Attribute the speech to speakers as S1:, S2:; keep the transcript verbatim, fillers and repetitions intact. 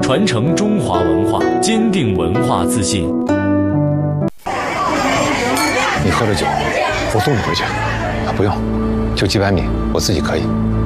S1: 传承中华文化，坚定文化自信。
S2: 你喝了酒，我送你回去。啊，不用，就几百米，我自己可以。